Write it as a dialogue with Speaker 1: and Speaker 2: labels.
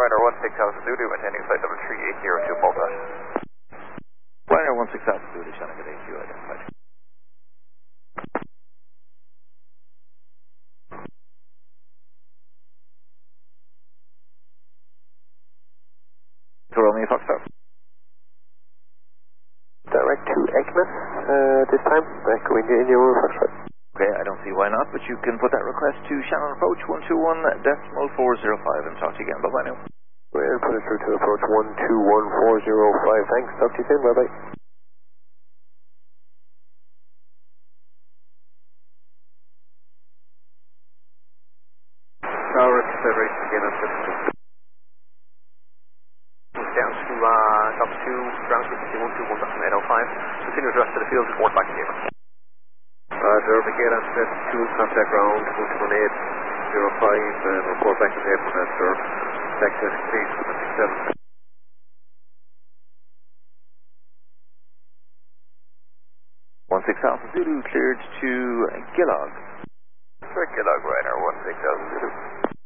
Speaker 1: Ryder 16,000 Zulu, maintaining flight level 3802 Malta.
Speaker 2: Ryder 16,000 Zulu, Shannon, good AQ identified. Romeo Foxtrot.
Speaker 3: Direct to Ekman, this time, going to India Romeo Foxtrot.
Speaker 2: Okay, I don't see why not, but you can put that request to Shannon approach 121.405 and talk to you again. Bye-bye now.
Speaker 3: We'll put it through to approach 121.405. Thanks, talk to you soon, bye-bye.
Speaker 1: Tower acceleration again on 15. Down to top 2, ground frequency 121.805. Continue to rest of the field, report back to you. Roger, Miguel on 2, contact ground 121.805 and report back to the airport after back to stage 167.
Speaker 2: 16,000 Zulu cleared to Gillog.
Speaker 1: Gillog Ryder 16,000 Zulu.